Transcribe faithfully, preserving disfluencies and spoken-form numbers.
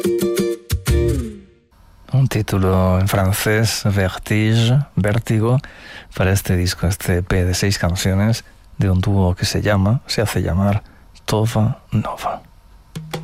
Un título en francés, Vertige, Vértigo, para este disco, este E P de seis canciones de un dúo que se llama, se hace llamar Tova Nova.